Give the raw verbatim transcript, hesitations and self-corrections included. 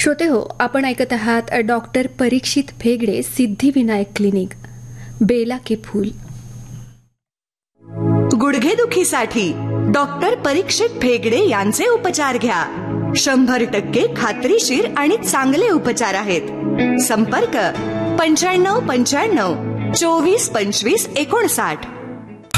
श्रोते हो, आपण ऐकत आहात डॉक्टर परीक्षित भेगडे सिद्धिविनायक क्लिनिक, बेला के फूल. गुडघेदुखीसाठी डॉक्टर परीक्षित भेगडे यांचे उपचार घ्या. शंभर टक्के खात्रीशीर आणि चांगले उपचार आहेत. संपर्क पंच्याण्णव पंच्याण्णव चोवीस पंचवीस एकोणसाठ.